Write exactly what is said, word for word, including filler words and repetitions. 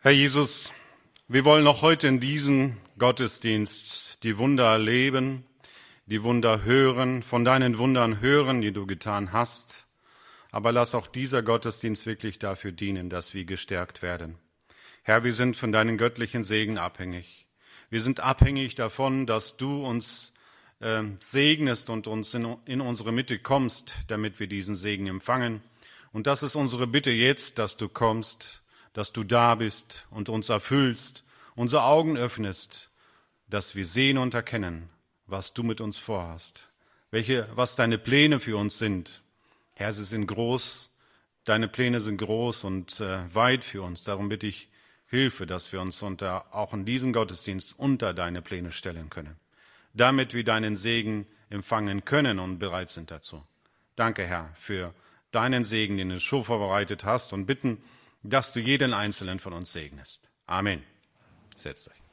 Herr Jesus, wir wollen auch heute in diesem Gottesdienst die Wunder erleben, die Wunder hören, von deinen Wundern hören, die du getan hast. Aber lass auch dieser Gottesdienst wirklich dafür dienen, dass wir gestärkt werden. Herr, wir sind von deinen göttlichen Segen abhängig. Wir sind abhängig davon, dass du uns äh, segnest und uns in, in unsere Mitte kommst, damit wir diesen Segen empfangen. Und das ist unsere Bitte jetzt, dass du kommst, dass du da bist und uns erfüllst, unsere Augen öffnest, dass wir sehen und erkennen, was du mit uns vorhast, welche, was deine Pläne für uns sind. Herr, sie sind groß, deine Pläne sind groß und äh, weit für uns. Darum bitte ich Hilfe, dass wir uns unter, auch in diesem Gottesdienst unter deine Pläne stellen können, damit wir deinen Segen empfangen können und bereit sind dazu. Danke, Herr, für deinen Segen, den du schon vorbereitet hast, und bitten, dass du jeden Einzelnen von uns segnest. Amen. Setzt euch.